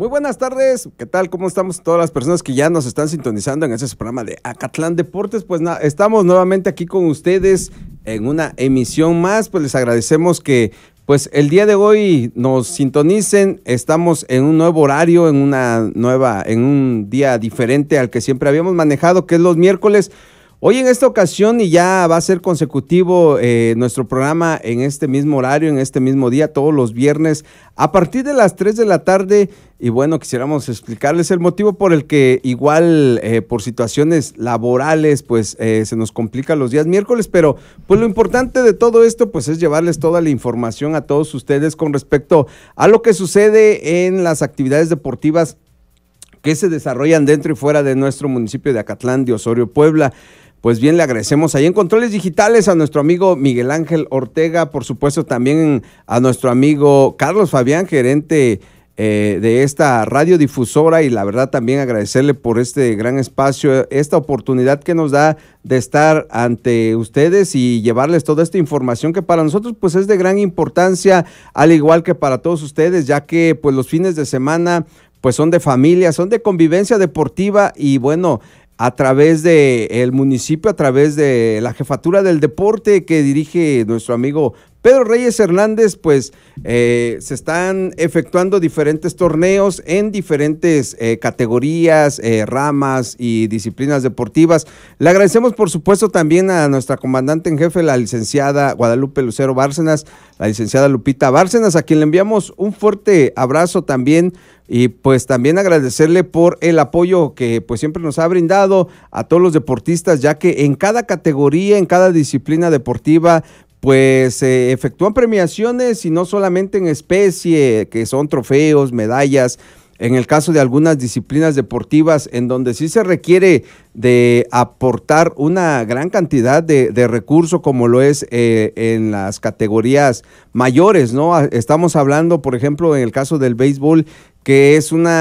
Muy buenas tardes, ¿qué tal? ¿Cómo estamos todas las personas que ya nos están sintonizando en este programa de Acatlán Deportes? Pues estamos nuevamente aquí con ustedes en una emisión más, pues les agradecemos que pues el día de hoy nos sintonicen. Estamos en un nuevo horario, en un día diferente al que siempre habíamos manejado, que es los miércoles. Hoy en esta ocasión, y ya va a ser consecutivo nuestro programa en este mismo horario, en este mismo día, todos los viernes, a partir de las 3 de la tarde. Y bueno, quisiéramos explicarles el motivo por el que igual por situaciones laborales, pues se nos complican los días miércoles, pero pues lo importante de todo esto, pues es llevarles toda la información a todos ustedes con respecto a lo que sucede en las actividades deportivas que se desarrollan dentro y fuera de nuestro municipio de Acatlán de Osorio, Puebla. Pues bien, le agradecemos ahí en Controles Digitales a nuestro amigo Miguel Ángel Ortega, por supuesto también a nuestro amigo Carlos Fabián, gerente de esta radiodifusora, y la verdad también agradecerle por este gran espacio, esta oportunidad que nos da de estar ante ustedes y llevarles toda esta información que para nosotros pues es de gran importancia, al igual que para todos ustedes, ya que pues los fines de semana pues son de familia, son de convivencia deportiva, y bueno, a través del municipio, a través de la jefatura del deporte que dirige nuestro amigo Pedro Reyes Hernández, pues se están efectuando diferentes torneos en diferentes categorías, ramas y disciplinas deportivas. Le agradecemos por supuesto también a nuestra comandante en jefe, la licenciada Guadalupe Lucero Bárcenas, la licenciada Lupita Bárcenas, a quien le enviamos un fuerte abrazo también. Y pues también agradecerle por el apoyo que pues siempre nos ha brindado a todos los deportistas, ya que en cada categoría, en cada disciplina deportiva, pues se efectúan premiaciones, y no solamente en especie, que son trofeos, medallas. En el caso de algunas disciplinas deportivas en donde sí se requiere de aportar una gran cantidad de recursos, como lo es en las categorías mayores, ¿no? Estamos hablando, por ejemplo, en el caso del béisbol, que es uno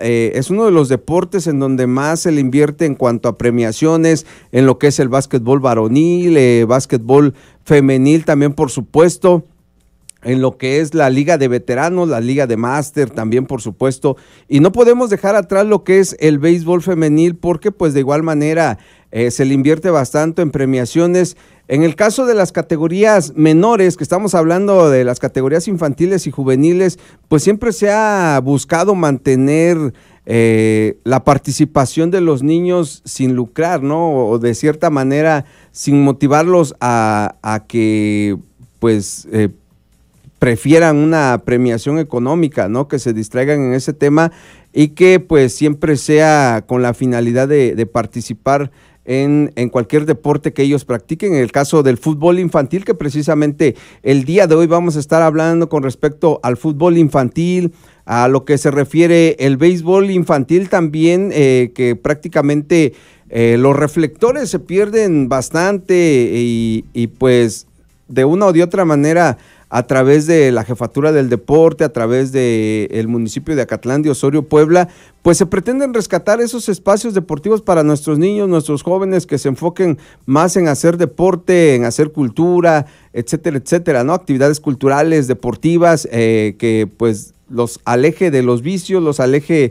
de los deportes en donde más se le invierte en cuanto a premiaciones, en lo que es el básquetbol varonil, básquetbol femenil también, por supuesto, en lo que es la liga de veteranos, la liga de máster también, por supuesto, y no podemos dejar atrás lo que es el béisbol femenil, porque pues de igual manera se le invierte bastante en premiaciones. En el caso de las categorías menores, que estamos hablando de las categorías infantiles y juveniles, pues siempre se ha buscado mantener la participación de los niños sin lucrar, ¿no? O de cierta manera sin motivarlos a que pues prefieran una premiación económica, ¿no? Que se distraigan en ese tema, y que pues siempre sea con la finalidad de participar en cualquier deporte que ellos practiquen. En el caso del fútbol infantil, que precisamente el día de hoy vamos a estar hablando con respecto al fútbol infantil, a lo que se refiere el béisbol infantil también, que prácticamente los reflectores se pierden bastante, y pues de una o de otra manera, a través de la jefatura del deporte, a través del municipio de Acatlán de Osorio, Puebla, pues se pretenden rescatar esos espacios deportivos para nuestros niños, nuestros jóvenes, que se enfoquen más en hacer deporte, en hacer cultura, etcétera, etcétera, ¿no? Actividades culturales, deportivas, que pues los aleje de los vicios, los aleje